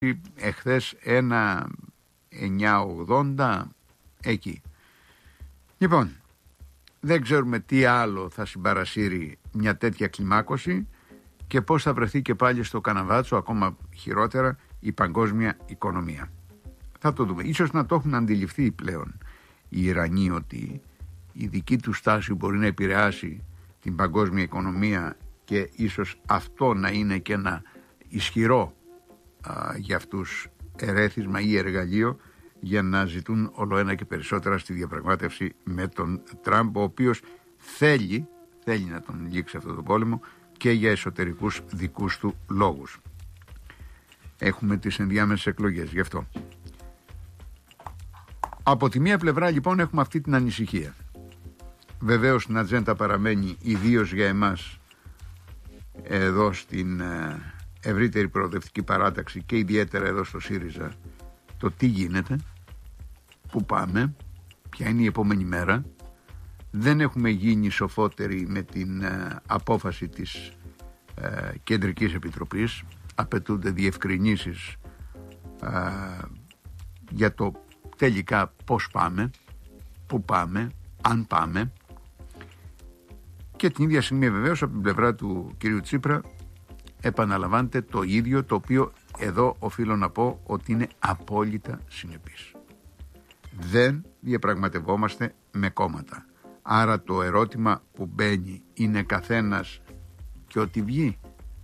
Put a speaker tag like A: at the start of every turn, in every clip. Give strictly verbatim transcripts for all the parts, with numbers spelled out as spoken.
A: εχθές ένα εννιά ογδόντα εκεί. Λοιπόν, δεν ξέρουμε τι άλλο θα συμπαρασύρει μια τέτοια κλιμάκωση και πώς θα βρεθεί και πάλι στο καναβάτσο, ακόμα χειρότερα, η παγκόσμια οικονομία. Θα το δούμε. Ίσως να το έχουν αντιληφθεί πλέον οι Ιρανοί ότι η δική του στάση μπορεί να επηρεάσει την παγκόσμια οικονομία και ίσως αυτό να είναι και ένα ισχυρό α, για αυτούς ερέθισμα ή εργαλείο για να ζητούν όλο ένα και περισσότερα στη διαπραγμάτευση με τον Τραμπ, ο οποίος θέλει, θέλει να τον λήξει αυτό το πόλεμο και για εσωτερικούς δικούς του λόγους. Έχουμε τις ενδιάμεσες εκλογές γι' αυτό. Από τη μία πλευρά λοιπόν έχουμε αυτή την ανησυχία. Βεβαίως την ατζέντα παραμένει ιδίως για εμάς εδώ στην ευρύτερη προοδευτική παράταξη και ιδιαίτερα εδώ στο ΣΥΡΙΖΑ, το τι γίνεται, πού πάμε, ποια είναι η επόμενη μέρα. Δεν έχουμε γίνει σοφότεροι με την απόφαση της ε, Κεντρικής Επιτροπής. Απαιτούνται διευκρινήσεις ε, για το τελικά πώς πάμε, πού πάμε, αν πάμε. Και την ίδια στιγμή βεβαίως από την πλευρά του κυρίου Τσίπρα επαναλαμβάνεται το ίδιο, το οποίο εδώ οφείλω να πω ότι είναι απόλυτα συνεπής. Δεν διαπραγματευόμαστε με κόμματα. Άρα το ερώτημα που μπαίνει είναι καθένας και ό,τι βγει.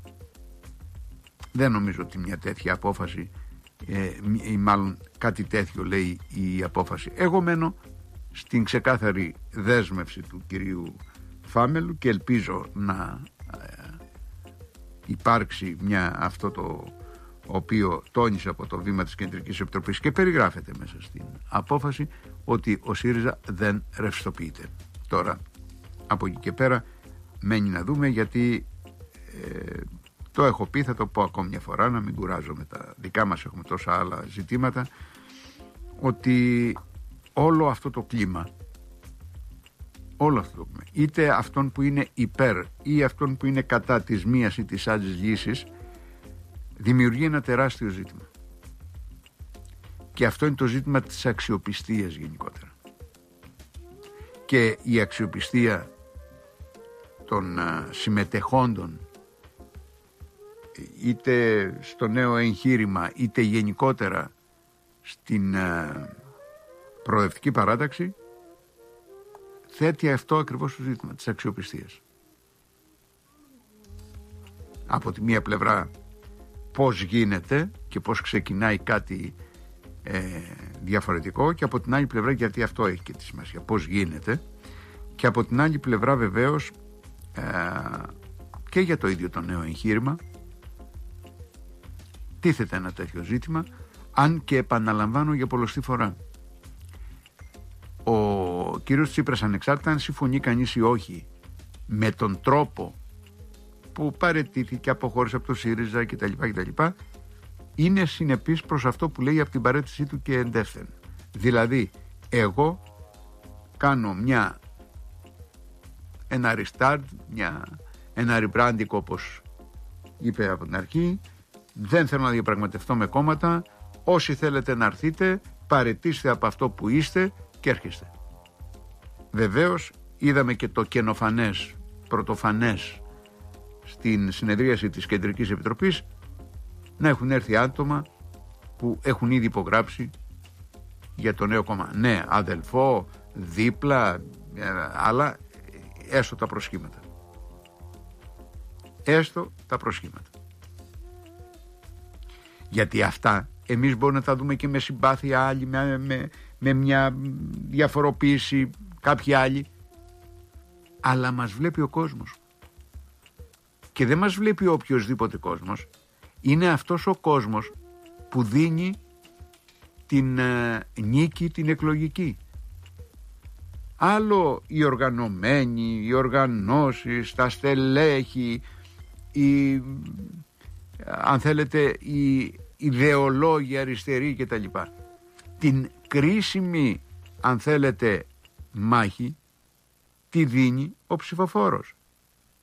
A: Δεν νομίζω ότι μια τέτοια απόφαση ε, ή μάλλον κάτι τέτοιο λέει η απόφαση. Εγώ μένω στην ξεκάθαρη δέσμευση του κυρίου Φάμελου και ελπίζω να ε, υπάρξει μια, αυτό το οποίο τόνισε από το βήμα της Κεντρικής Επιτροπής και περιγράφεται μέσα στην απόφαση, ότι ο ΣΥΡΙΖΑ δεν ρευστοποιείται. Τώρα από εκεί και πέρα μένει να δούμε, γιατί ε, το έχω πει, θα το πω ακόμη μια φορά, να μην κουράζω με τα δικά μας, έχουμε τόσα άλλα ζητήματα, ότι όλο αυτό το κλίμα, όλο αυτό το κλίμα, είτε αυτόν που είναι υπέρ ή αυτόν που είναι κατά της μίας ή της άλλης λύσης, δημιουργεί ένα τεράστιο ζήτημα. Και αυτό είναι το ζήτημα της αξιοπιστίας γενικότερα. Και η αξιοπιστία των α, συμμετεχόντων είτε στο νέο εγχείρημα είτε γενικότερα στην α, προοδευτική παράταξη θέτει αυτό ακριβώς το ζήτημα της αξιοπιστίας. Από τη μία πλευρά πώς γίνεται και πώς ξεκινάει κάτι ε, διαφορετικό, και από την άλλη πλευρά, γιατί αυτό έχει και τη σημασία, πώς γίνεται, και από την άλλη πλευρά βεβαίως ε, και για το ίδιο το νέο εγχείρημα τίθεται ένα τέτοιο ζήτημα, αν και επαναλαμβάνω για πολλοστή φορά, ο κύριος Τσίπρας, ανεξάρτητα αν συμφωνεί κανείς ή όχι με τον τρόπο που παραιτήθηκε, αποχώρησε από το ΣΥΡΙΖΑ κτλ, κτλ, είναι συνεπής προς αυτό που λέει από την παραίτησή του και εντεύθεν. Δηλαδή, εγώ κάνω μια, ένα restart, μια, ένα rebranding, όπως είπε από την αρχή, δεν θέλω να διαπραγματευτώ με κόμματα, όσοι θέλετε να έρθετε, παραιτήστε από αυτό που είστε και έρχεστε. Βεβαίως, είδαμε και το καινοφανές, πρωτοφανές, στην συνεδρίαση της Κεντρικής Επιτροπής, να έχουν έρθει άτομα που έχουν ήδη υπογράψει για το νέο κόμμα. Ναι, αδελφό, δίπλα, αλλά έστω τα προσχήματα. Έστω τα προσχήματα. Γιατί αυτά εμείς μπορούμε να τα δούμε και με συμπάθεια, άλλοι με, με, με μια διαφοροποίηση, κάποιοι άλλοι, αλλά μας βλέπει ο κόσμος. Και δεν μας βλέπει οποιοσδήποτε κόσμος. Είναι αυτός ο κόσμος που δίνει την ε, νίκη την εκλογική. Άλλο οι οργανωμένοι, οι οργανώσεις, τα στελέχη, οι, αν θέλετε, οι ιδεολόγοι αριστεροί κτλ. Την κρίσιμη, αν θέλετε, μάχη τη δίνει ο ψηφοφόρος.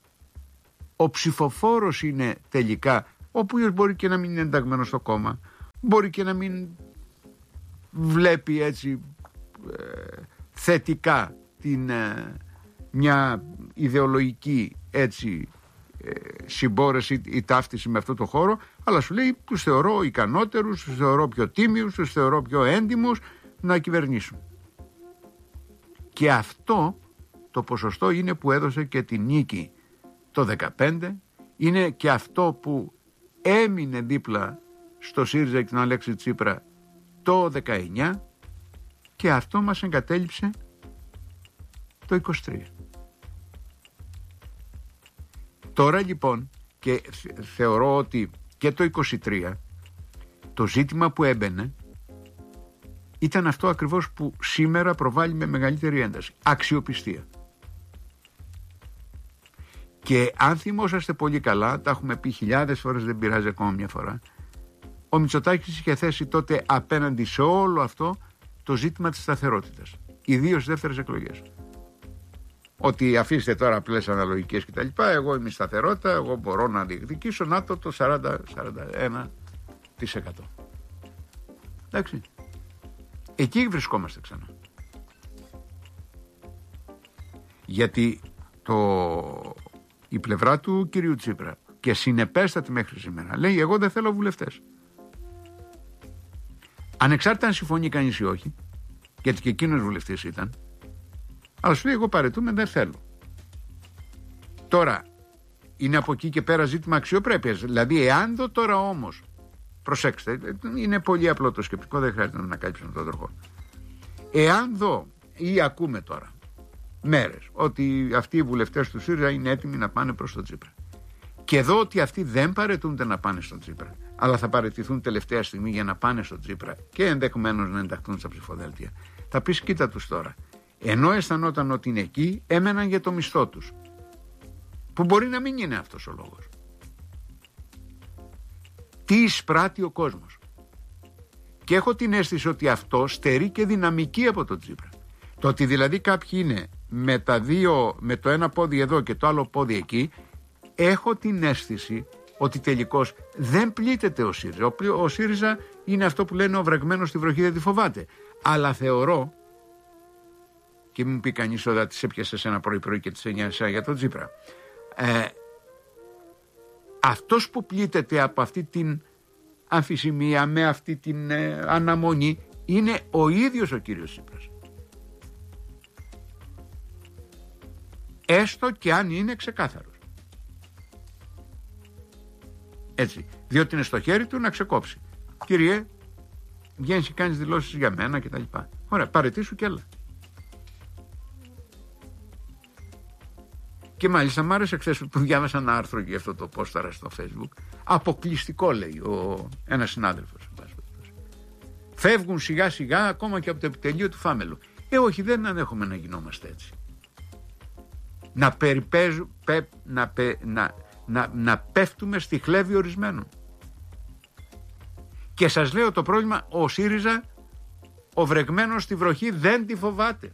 A: Ο ψηφοφόρος είναι τελικά, ο οποίος μπορεί και να μην είναι ενταγμένος στο κόμμα, μπορεί και να μην βλέπει έτσι ε, θετικά την, ε, μια ιδεολογική έτσι ε, συμπόρεση ή ταύτιση με αυτό το χώρο, αλλά σου λέει τους θεωρώ ικανότερους, τους θεωρώ πιο τίμιους, τους θεωρώ πιο έντιμους να κυβερνήσουν. Και αυτό το ποσοστό είναι που έδωσε και τη νίκη το δεκαπέντε, είναι και αυτό που έμεινε δίπλα στο ΣΥΡΙΖΑ και τον Αλέξη Τσίπρα το δεκαεννιά, και αυτό μας εγκατέλειψε το είκοσι τρία. Τώρα λοιπόν, και θεωρώ ότι και το είκοσι τρία το ζήτημα που έμπαινε ήταν αυτό ακριβώς που σήμερα προβάλλει με μεγαλύτερη ένταση. Αξιοπιστία. Και αν θυμόσαστε πολύ καλά, τα έχουμε πει χιλιάδες φορές, δεν πειράζει ακόμα μια φορά, ο Μητσοτάκης είχε θέσει τότε απέναντι σε όλο αυτό το ζήτημα της σταθερότητας, ιδίως στις δεύτερες εκλογές. Ότι αφήστε τώρα απλές αναλογικές κτλ. Εγώ είμαι η σταθερότητα, εγώ μπορώ να διεκδικήσω να το το σαράντα με σαράντα ένα τοις εκατό. Εντάξει. Εκεί βρισκόμαστε ξανά. Γιατί το, η πλευρά του κυρίου Τσίπρα, και συνεπέστατη μέχρι σήμερα, λέει εγώ δεν θέλω βουλευτές. Ανεξάρτητα αν συμφωνεί κανείς ή όχι, γιατί και εκείνος βουλευτής ήταν, αλλά σου λέει εγώ παραιτούμε, δεν θέλω. Τώρα είναι από εκεί και πέρα ζήτημα αξιοπρέπειας. Δηλαδή εάν δω τώρα όμως, προσέξτε, είναι πολύ απλό το σκεπτικό, δεν χρειάζεται να ανακάλυψουμε τον τροχό. Εάν δω ή ακούμε τώρα μέρες ότι αυτοί οι βουλευτές του ΣΥΡΙΖΑ είναι έτοιμοι να πάνε προς τον Τσίπρα, και δω ότι αυτοί δεν παραιτούνται να πάνε στον Τσίπρα, αλλά θα παραιτηθούν τελευταία στιγμή για να πάνε στον Τσίπρα και ενδεχομένως να ενταχθούν στα ψηφοδέλτια, θα πεις κοίτα τους τώρα, ενώ αισθανόταν ότι είναι εκεί, έμεναν για το μισθό τους, που μπορεί να μην είναι αυτός ο λόγος. Τι εισπράττει ο κόσμος. Και έχω την αίσθηση ότι αυτό στερεί και δυναμική από τον Τσίπρα. Το ότι δηλαδή κάποιοι είναι με, τα δύο, με το ένα πόδι εδώ και το άλλο πόδι εκεί, έχω την αίσθηση ότι τελικώς δεν πλήττεται ο ΣΥΡΙΖΑ. Ο, ο ΣΥΡΙΖΑ είναι αυτό που λένε ο βρεγμένος στη βροχή δεν τη φοβάται. Αλλά θεωρώ, και μου πει κανείς ότι τις έπιασε ένα πρωί-πρωί και τις ένιωσε για τον Τσίπρα, ε, αυτός που πλήττεται από αυτή την αμφισημία, με αυτή την ε, αναμονή, είναι ο ίδιος ο κύριος Τσίπρας. Έστω και αν είναι ξεκάθαρος. Έτσι, διότι είναι στο χέρι του να ξεκόψει. Κύριε, βγαίνεις και κάνεις δηλώσεις για μένα και τα λοιπά. Ωραία, παραιτήσου κι άλλα. Και μάλιστα μ' άρεσε χθες που διάβασα ένα άρθρο για αυτό το πόσταρα στο Facebook. Αποκλειστικό, λέει ο, ένας συνάδελφος. Φεύγουν σιγά σιγά ακόμα και από το επιτελείο του Φάμελου. Ε, όχι, δεν ανέχομαι να γινόμαστε έτσι. Να, περιπέζου, πε, να, πε, να, να, να πέφτουμε στη χλέβη ορισμένων. Και σας λέω το πρόβλημα, ο ΣΥΡΙΖΑ, ο βρεγμένος στη βροχή, δεν τη φοβάται.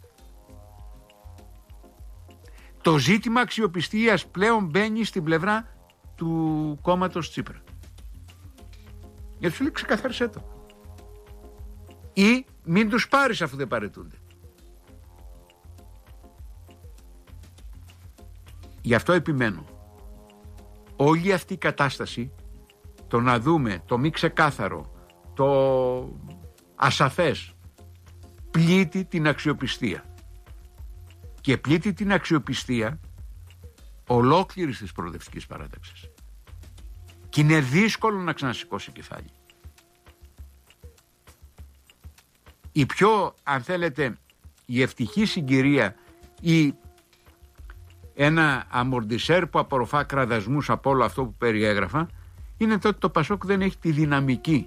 A: Το ζήτημα αξιοπιστίας πλέον μπαίνει στην πλευρά του κόμματος Τσίπρα. Γιατί σου λέει ξεκαθάρισέ το. Ή μην τους πάρεις αφού δεν παραιτούνται. Γι' αυτό επιμένω. Όλη αυτή η κατάσταση, το να δούμε το μη ξεκάθαρο, το ασαφές, πλήττει την αξιοπιστία. Και πλήττει την αξιοπιστία ολόκληρης της προοδευτικής παράταξης. Και είναι δύσκολο να ξανασηκώσει κεφάλι. Η πιο, αν θέλετε, η ευτυχή συγκυρία ή ένα αμορντισέρ που απορροφά κραδασμούς από όλο αυτό που περιέγραφα, είναι το ότι το Πασόκ δεν έχει τη δυναμική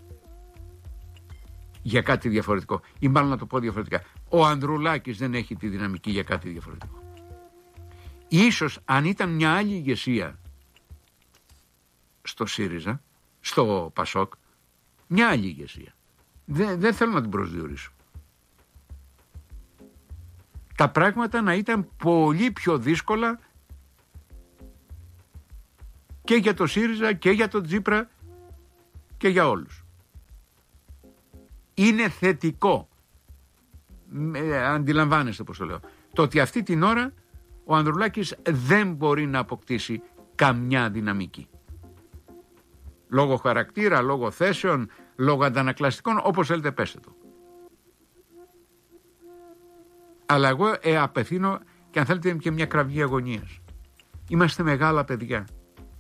A: για κάτι διαφορετικό. Ή μάλλον να το πω διαφορετικά, ο Ανδρουλάκης δεν έχει τη δυναμική για κάτι διαφορετικό. Ίσως αν ήταν μια άλλη ηγεσία στο ΣΥΡΙΖΑ, στο Πασόκ, μια άλλη ηγεσία, δεν, δεν θέλω να την προσδιορίσω, τα πράγματα να ήταν πολύ πιο δύσκολα και για το ΣΥΡΙΖΑ και για τον Τσίπρα και για όλους. είναι θετικό. Ε, αντιλαμβάνεστε πώς το λέω. Το ότι αυτή την ώρα ο Ανδρουλάκης δεν μπορεί να αποκτήσει καμιά δυναμική. Λόγω χαρακτήρα, λόγω θέσεων, λόγω αντανακλαστικών, όπως θέλετε πέστε το. Αλλά εγώ ε, απευθύνω και αν θέλετε και μια κραυγή αγωνίας. Είμαστε μεγάλα παιδιά.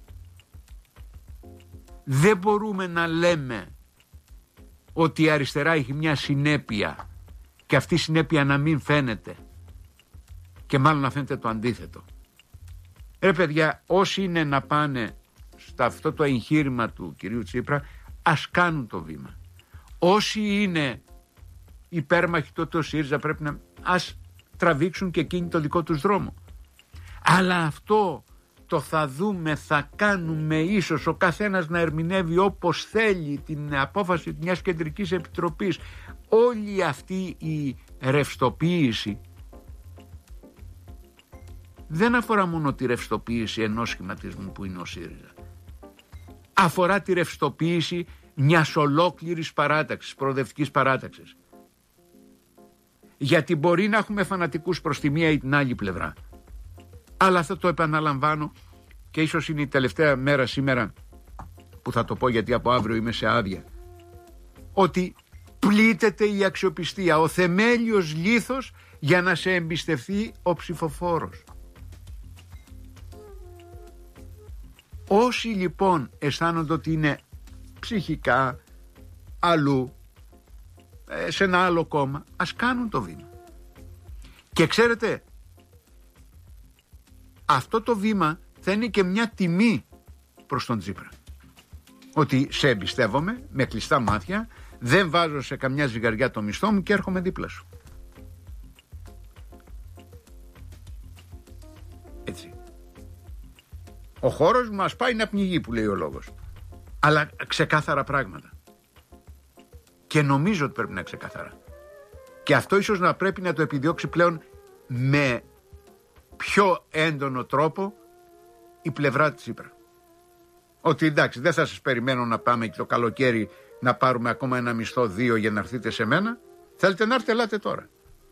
A: Δεν μπορούμε να λέμε ότι η αριστερά έχει μια συνέπεια και αυτή η συνέπεια να μην φαίνεται και μάλλον να φαίνεται το αντίθετο. Ρε παιδιά, όσοι είναι να πάνε σε αυτό το εγχείρημα του κυρίου Τσίπρα, ας κάνουν το βήμα. Όσοι είναι υπέρμαχοι τότε ο ΣΥΡΙΖΑ πρέπει να ας τραβήξουν και εκείνοι το δικό τους δρόμο. Αλλά αυτό το θα δούμε, θα κάνουμε, ίσως ο καθένας να ερμηνεύει όπως θέλει την απόφαση μιας κεντρικής επιτροπής. Όλη αυτή η ρευστοποίηση δεν αφορά μόνο τη ρευστοποίηση ενός σχηματισμού που είναι ο ΣΥΡΙΖΑ. Αφορά τη ρευστοποίηση μιας ολόκληρης παράταξης, προοδευτικής παράταξης. Γιατί μπορεί να έχουμε φανατικούς προς τη μία ή την άλλη πλευρά. Αλλά αυτό το επαναλαμβάνω και ίσως είναι η τελευταία μέρα σήμερα που θα το πω, γιατί από αύριο είμαι σε άδεια, ότι πλήττεται η αξιοπιστία, ο θεμέλιος λίθος για να σε εμπιστευτεί ο ψηφοφόρος. Όσοι λοιπόν αισθάνονται ότι είναι ψυχικά αλλού, σε ένα άλλο κόμμα, ας κάνουν το βήμα. Και ξέρετε, αυτό το βήμα θα είναι και μια τιμή προς τον Τσίπρα. Ότι σε εμπιστεύομαι με κλειστά μάτια, δεν βάζω σε καμιά ζυγαριά το μισθό μου και έρχομαι δίπλα σου. Έτσι. Ο χώρος μας πάει να πνιγεί, που λέει ο λόγος. Αλλά ξεκάθαρα πράγματα. Και νομίζω ότι πρέπει να είναι ξεκάθαρα. Και αυτό ίσως να πρέπει να το επιδιώξει πλέον με πιο έντονο τρόπο η πλευρά της Τσίπρα. Ότι εντάξει, δεν θα σας περιμένω να πάμε και το καλοκαίρι να πάρουμε ακόμα ένα μισθό δύο για να έρθετε σε μένα. Θέλετε να έρθετε, ελάτε τώρα.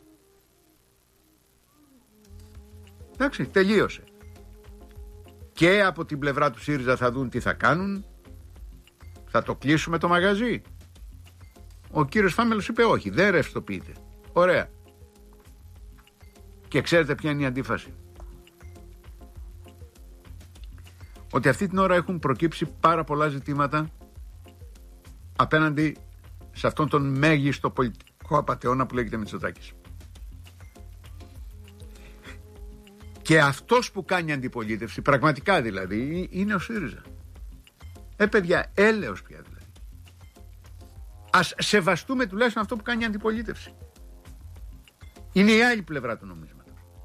A: Εντάξει, τελείωσε. Και από την πλευρά του ΣΥΡΙΖΑ θα δουν τι θα κάνουν. Θα το κλείσουμε το μαγαζί. Ο κύριος Φάμελος είπε όχι, δεν ρευστοποιείται. Ωραία. Και ξέρετε ποια είναι η αντίφαση? Ότι αυτή την ώρα έχουν προκύψει πάρα πολλά ζητήματα απέναντι σε αυτόν τον μέγιστο πολιτικό απατεώνα που λέγεται Μητσοτάκης. Και αυτός που κάνει αντιπολίτευση, πραγματικά δηλαδή, είναι ο ΣΥΡΙΖΑ. Ε παιδιά, έλεος πια δηλαδή. Ας σεβαστούμε τουλάχιστον αυτό που κάνει αντιπολίτευση. Είναι η άλλη πλευρά του νομίσματος.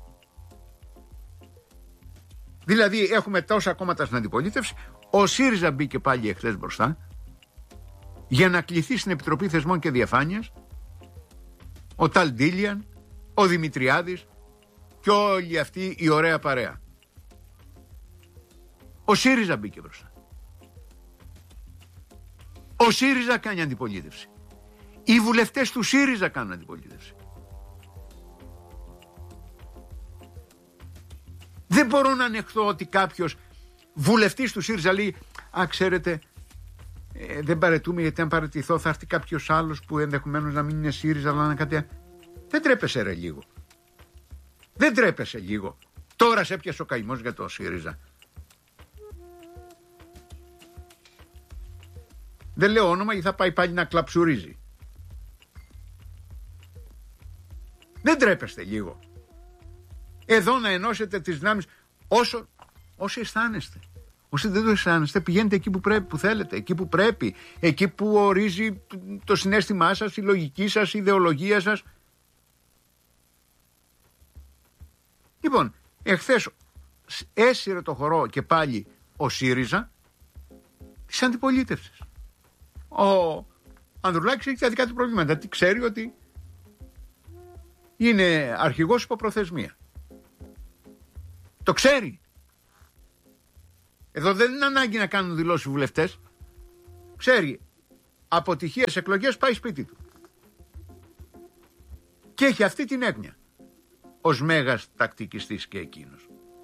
A: Δηλαδή έχουμε τόσα κόμματα στην αντιπολίτευση. Ο ΣΥΡΙΖΑ μπήκε πάλι εχθές μπροστά για να κληθεί στην Επιτροπή Θεσμών και Διαφάνειας ο Ταλντίλιαν, ο Δημητριάδης και όλη αυτή η ωραία παρέα. Ο ΣΥΡΙΖΑ μπήκε μπροστά. Ο ΣΥΡΙΖΑ κάνει αντιπολίτευση. Οι βουλευτές του ΣΥΡΙΖΑ κάνουν αντιπολίτευση. Δεν μπορώ να ανεχθώ ότι κάποιος βουλευτής του ΣΥΡΙΖΑ λέει «Α, ξέρετε, ε, δεν παρετούμε γιατί αν παρετηθώ θα έρθει κάποιος άλλος που ενδεχομένως να μην είναι ΣΥΡΙΖΑ αλλά να κάτι...» Δεν τρέπεσαι ρε λίγο. Δεν τρέπεσαι λίγο. Τώρα σε έπιασε ο καημός για το ΣΥΡΙΖΑ. Δεν λέω όνομα ή θα πάει πάλι να κλαψουρίζει. Δεν τρέπεστε λίγο. Εδώ να ενώσετε τις δυνάμεις όσο, όσοι αισθάνεστε. Όσοι δεν το αισθάνεστε, πηγαίνετε εκεί που πρέπει, που θέλετε, εκεί που πρέπει, εκεί που ορίζει το συναίσθημά σας, η λογική σας, η ιδεολογία σας. Λοιπόν, εχθές έσυρε το χορό και πάλι ο ΣΥΡΙΖΑ της αντιπολίτευσης. Ο Ανδρουλάκης έχει τα δικά του προβλήματα. Τι ξέρει ότι είναι αρχηγός υπό προθεσμία. Το ξέρει. Εδώ δεν είναι ανάγκη να κάνουν δηλώσεις βουλευτές. Ξέρει. Αποτυχία σε εκλογές πάει σπίτι του. Και έχει αυτή την έγνοια ως μέγας τακτικιστής και εκείνος.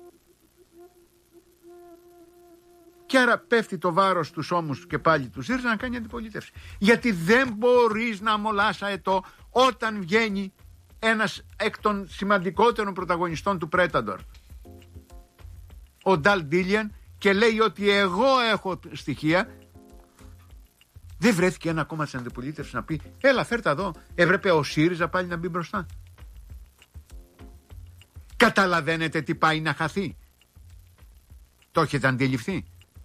A: Και άρα πέφτει το βάρος στους ώμους και πάλι του ΣΥΡΙΖΑ να κάνει αντιπολίτευση. Γιατί δεν μπορείς να αμολάς αετό όταν βγαίνει ένας εκ των σημαντικότερων πρωταγωνιστών του Πρέταντορ, ο Νταλ Ντίλιαν, και λέει ότι εγώ έχω στοιχεία. Δεν βρέθηκε ένα κόμμα της αντιπολίτευσης να πει έλα φέρτα εδώ, έπρεπε ο ΣΥΡΙΖΑ πάλι να μπει μπροστά? Καταλαβαίνετε τι πάει να χαθεί? Το έχετε αντιληφθεί?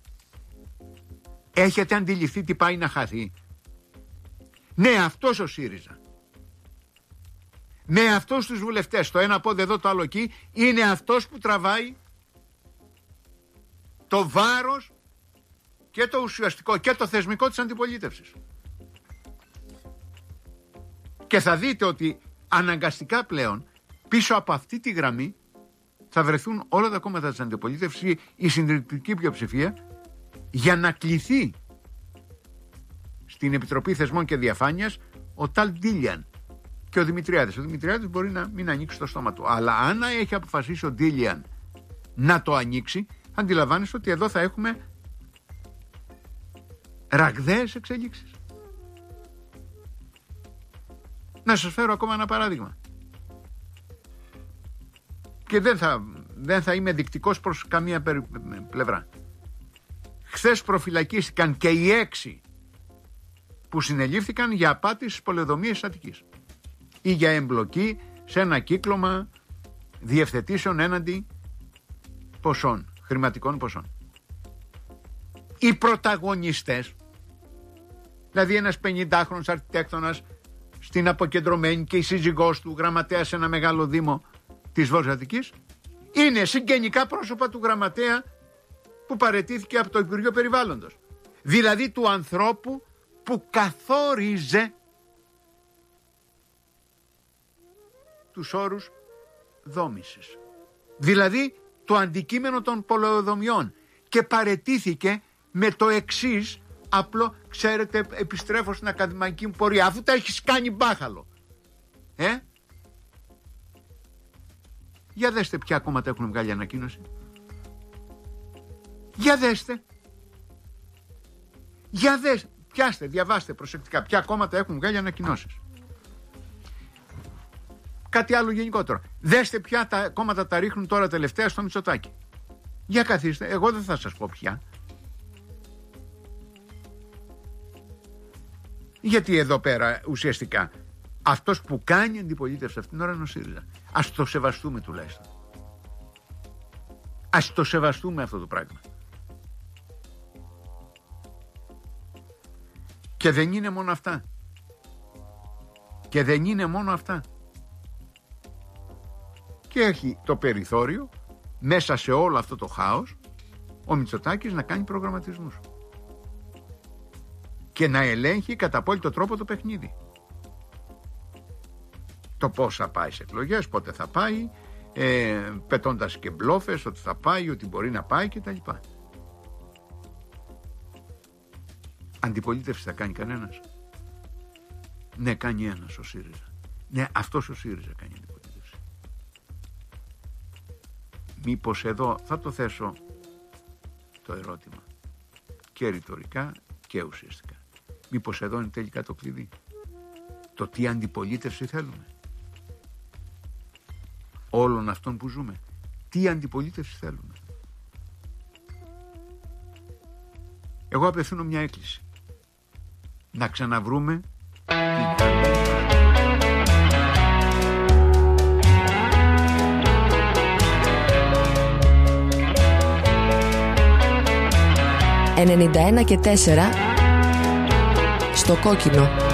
A: Έχετε αντιληφθεί τι πάει να χαθεί? Ναι, αυτός ο ΣΥΡΙΖΑ, με αυτούς τους βουλευτές, το ένα πόδι εδώ το άλλο εκεί, είναι αυτός που τραβάει το βάρος και το ουσιαστικό και το θεσμικό της αντιπολίτευσης. Και θα δείτε ότι αναγκαστικά πλέον πίσω από αυτή τη γραμμή θα βρεθούν όλα τα κόμματα της αντιπολίτευσης, η συντηρητική πλειοψηφία, για να κληθεί στην Επιτροπή Θεσμών και Διαφάνειας ο Νταλ Ντίλιαν και ο Δημητριάδης. Ο Δημητριάδης μπορεί να μην ανοίξει το στόμα του, αλλά αν έχει αποφασίσει ο Ντίλιαν να το ανοίξει, αντιλαμβάνεστε ότι εδώ θα έχουμε ραγδαίες εξελίξεις. Να σας φέρω ακόμα ένα παράδειγμα. Και δεν θα, δεν θα είμαι δεικτικός προς καμία πλευρά. Χθες προφυλακίστηκαν και οι έξι που συνελήφθηκαν για απάτη στις πολεοδομίες της Αττικής ή για εμπλοκή σε ένα κύκλωμα διευθετήσεων έναντι ποσών, χρηματικών ποσών. Οι πρωταγωνιστές, δηλαδή ένας πενηντάχρονος αρχιτέκτονας στην αποκεντρωμένη και η σύζυγός του γραμματέα σε ένα μεγάλο δήμο της Βόρειας Αττικής, είναι συγγενικά πρόσωπα του γραμματέα που παραιτήθηκε από το Υπουργείο Περιβάλλοντος. Δηλαδή του ανθρώπου που καθόριζε τους όρους δόμησης. Δηλαδή το αντικείμενο των πολεοδομιών, και παραιτήθηκε με το εξής απλό, ξέρετε, επιστρέφω στην ακαδημαϊκή μου πορεία, αφού τα έχεις κάνει μπάχαλο. Ε? Για δέστε ποια κόμματα έχουν βγάλει ανακοίνωση. Για δέστε. Για δέστε. Πιάστε, διαβάστε προσεκτικά ποια κόμματα έχουν βγάλει ανακοινώσεις. Κάτι άλλο γενικότερο. Δέστε ποια τα κόμματα τα ρίχνουν τώρα τελευταία στο Μητσοτάκη. Για καθίστε, εγώ δεν θα σας πω ποια. Γιατί εδώ πέρα ουσιαστικά αυτός που κάνει αντιπολίτευση αυτήν την ώρα είναι ο ΣΥΡΙΖΑ. Ας το σεβαστούμε τουλάχιστον. Ας το σεβαστούμε αυτό το πράγμα. Και δεν είναι μόνο αυτά. Και δεν είναι μόνο αυτά. Και έχει το περιθώριο μέσα σε όλο αυτό το χάος ο Μητσοτάκης να κάνει προγραμματισμούς και να ελέγχει κατά απόλυτο τρόπο το παιχνίδι. Το πώς θα πάει σε εκλογές, πότε θα πάει, ε, πετώντας και μπλόφες ότι θα πάει, ότι μπορεί να πάει κτλ. Αντιπολίτευση θα κάνει κανένας? Ναι, κάνει ένας, ο ΣΥΡΙΖΑ. Ναι, αυτός ο ΣΥΡΙΖΑ κάνει αντιπολίτευση. Μήπως εδώ θα το θέσω το ερώτημα και ρητορικά και ουσιαστικά. Μήπως εδώ είναι τελικά το κλειδί? Το τι αντιπολίτευση θέλουμε? Όλων αυτών που ζούμε, τι αντιπολίτευση θέλουμε? Εγώ απευθύνω μια έκκληση. Να ξαναβρούμε την καλή.
B: ενενήντα ένα και τέσσερα στο κόκκινο.